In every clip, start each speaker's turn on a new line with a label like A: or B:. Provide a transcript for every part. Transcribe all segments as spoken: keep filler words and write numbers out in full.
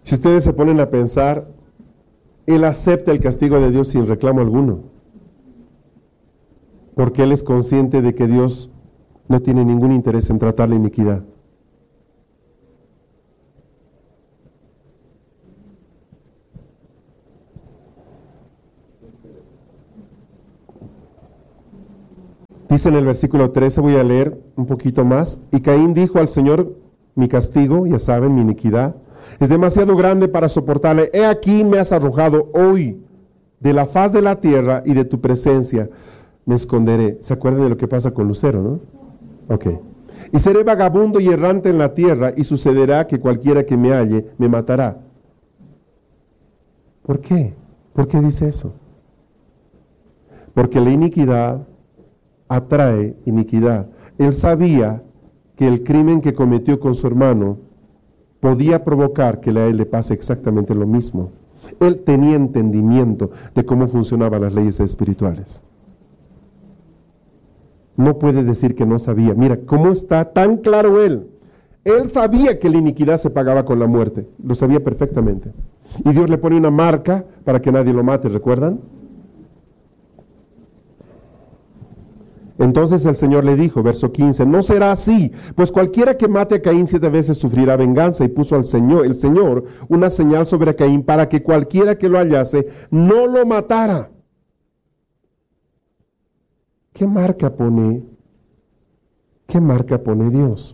A: Si ustedes se ponen a pensar, Él acepta el castigo de Dios sin reclamo alguno, porque Él es consciente de que Dios no tiene ningún interés en tratar la iniquidad. Dice en el versículo trece, voy a leer un poquito más, y Caín dijo al Señor, mi castigo, ya saben, mi iniquidad, es demasiado grande para soportarle. He aquí me has arrojado hoy de la faz de la tierra y de tu presencia me esconderé. ¿Se acuerdan de lo que pasa con Lucero, no? Ok. Y seré vagabundo y errante en la tierra, y sucederá que cualquiera que me halle me matará. ¿Por qué? ¿Por qué dice eso? Porque la iniquidad atrae iniquidad. Él sabía que el crimen que cometió con su hermano podía provocar que a él le pase exactamente lo mismo. Él tenía entendimiento de cómo funcionaban las leyes espirituales. No puede decir que no sabía. Mira, cómo está tan claro él. Él sabía que la iniquidad se pagaba con la muerte. Lo sabía perfectamente. Y Dios le pone una marca para que nadie lo mate, ¿recuerdan? Entonces el Señor le dijo, verso quince, no será así, pues cualquiera que mate a Caín siete veces sufrirá venganza. Y puso al Señor, el Señor una señal sobre Caín para que cualquiera que lo hallase no lo matara. ¿Qué marca pone? ¿Qué marca pone Dios?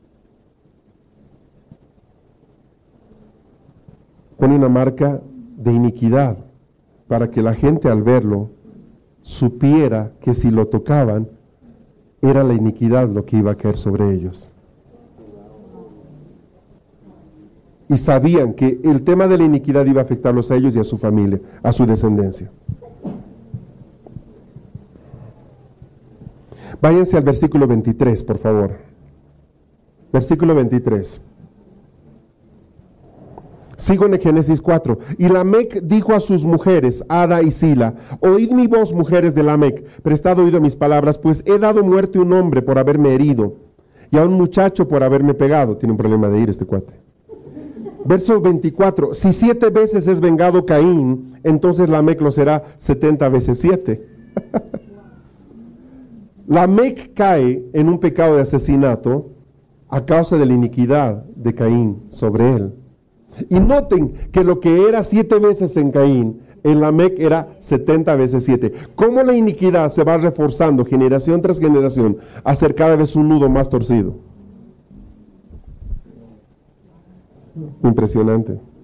A: Pone una marca de iniquidad para que la gente al verlo supiera que si lo tocaban era la iniquidad lo que iba a caer sobre ellos. Y sabían que el tema de la iniquidad iba a afectarlos a ellos y a su familia, a su descendencia. Váyanse al versículo veintitrés, por favor. Versículo veintitrés. Sigo en Génesis cuatro. Y Lamec dijo a sus mujeres, Ada y Sila, oíd mi voz, mujeres de Lamec, prestad oído a mis palabras, pues he dado muerte a un hombre por haberme herido, y a un muchacho por haberme pegado. Tiene un problema de ir este cuate. Verso veinticuatro. Si siete veces es vengado Caín, entonces Lamec lo será setenta veces siete. Lamec cae en un pecado de asesinato a causa de la iniquidad de Caín sobre él. Y noten que lo que era siete veces en Caín, en Lamec era setenta veces siete. Cómo la iniquidad se va reforzando generación tras generación, a ser cada vez un nudo más torcido. Impresionante.